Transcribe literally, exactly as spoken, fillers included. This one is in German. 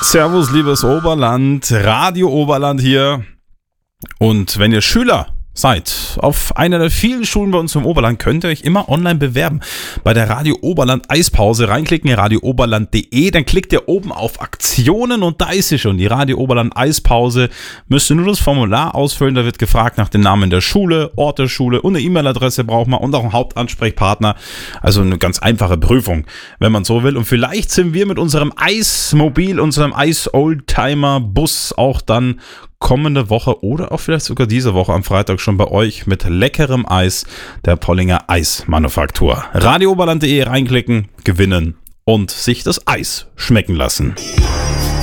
Servus, liebes Oberland, Radio Oberland hier. Und wenn ihr Schüler seid auf einer der vielen Schulen bei uns im Oberland, könnt ihr euch immer online bewerben. Bei der Radio Oberland Eispause reinklicken, radio oberland punkt de, dann klickt ihr oben auf Aktionen und da ist sie schon, die Radio Oberland Eispause. Müsst ihr nur das Formular ausfüllen, da wird gefragt nach dem Namen der Schule, Ort der Schule und eine E-Mail-Adresse braucht man und auch einen Hauptansprechpartner. Also eine ganz einfache Prüfung, wenn man so will. Und vielleicht sind wir mit unserem Eismobil, unserem Eis-Oldtimer-Bus auch dann kommende Woche oder auch vielleicht sogar diese Woche am Freitag schon bei euch mit leckerem Eis der Pollinger Eismanufaktur. radio oberland punkt de reinklicken, gewinnen und sich das Eis schmecken lassen.